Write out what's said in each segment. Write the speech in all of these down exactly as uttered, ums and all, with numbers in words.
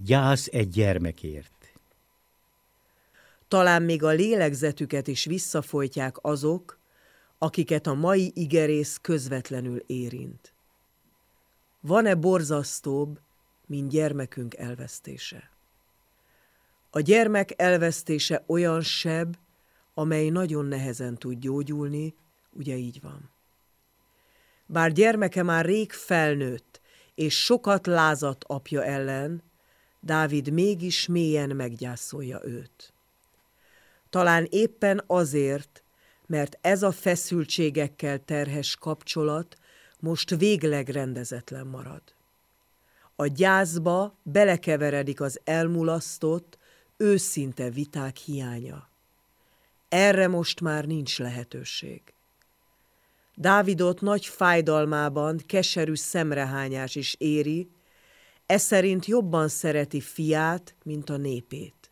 Gyász egy gyermekért. Talán még a lélegzetüket is visszafolytják azok, akiket a mai igerész közvetlenül érint. Van-e borzasztóbb, mint gyermekünk elvesztése? A gyermek elvesztése olyan seb, amely nagyon nehezen tud gyógyulni, ugye így van. Bár gyermeke már rég felnőtt, és sokat lázadt apja ellen, Dávid mégis mélyen meggyászolja őt. Talán éppen azért, mert ez a feszültségekkel terhes kapcsolat most végleg rendezetlen marad. A gyászba belekeveredik az elmulasztott, őszinte viták hiánya. Erre most már nincs lehetőség. Dávidot nagy fájdalmában keserű szemrehányás is éri, ez szerint jobban szereti fiát, mint a népét.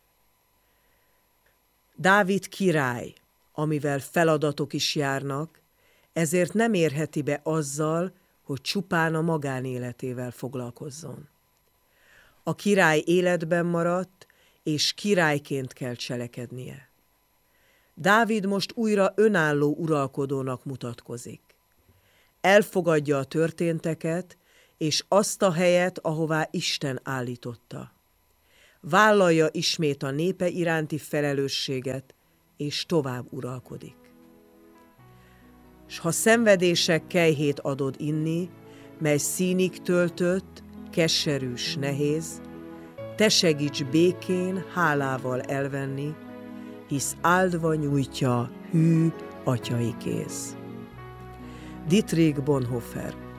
Dávid király, amivel feladatok is járnak, ezért nem érheti be azzal, hogy csupán a magánéletével foglalkozzon. A király életben maradt, és királyként kell cselekednie. Dávid most újra önálló uralkodónak mutatkozik. Elfogadja a történteket, és azt a helyet, ahová Isten állította. Vállalja ismét a népe iránti felelősséget, és tovább uralkodik. S ha szenvedések kejhét adod inni, mely színig töltött, keserű s nehéz, te segíts békén, hálával elvenni, hisz áldva nyújtja hű atyai kéz. Dietrich Bonhoeffer.